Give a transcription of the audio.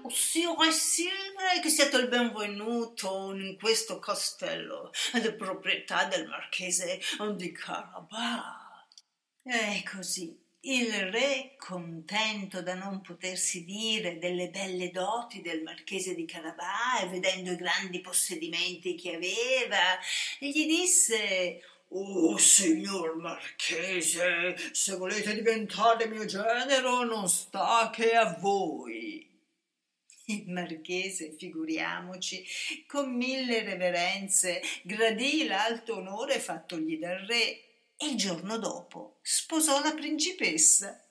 Sire, sire, che siate il benvenuto in questo castello di proprietà del marchese di Carabas. E così il re, contento da non potersi dire delle belle doti del marchese di Carabas e vedendo i grandi possedimenti che aveva, gli disse: «Oh, signor marchese, se volete diventare mio genero non sta che a voi». Il marchese, figuriamoci, con 1000 reverenze gradì l'alto onore fattogli dal re e il giorno dopo sposò la principessa.